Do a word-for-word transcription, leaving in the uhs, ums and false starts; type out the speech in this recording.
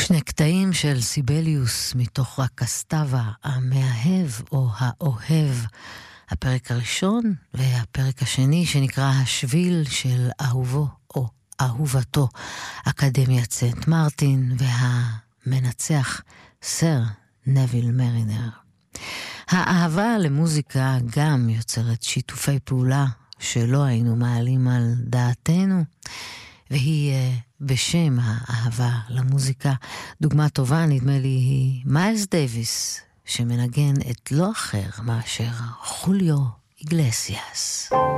שני קטעים של סיבליוס מתוך הקסטבה, המאהב או האוהב, הפרק הראשון והפרק השני שנקרא השביל של אהובו או אהובתו, אקדמיית סנט מרטין, והמנצח סר נביל מרינר. האהבה למוזיקה גם יוצרת שיתופי פעולה שלא היינו מעלים על דעתנו, והיא בשם האהבה למוזיקה. דוגמה טובה נדמה לי היא מיילס דייביס, שמנגן את לא אחר מאשר חוליו איגלסיאס.